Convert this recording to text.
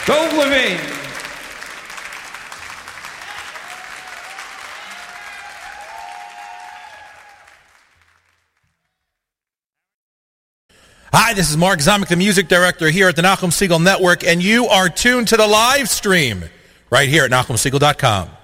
Dov Levine. Hi, this is Mark Zomick, the music director here at the Nachum Segal Network, and you are tuned to the live stream right here at NachumSegal.com.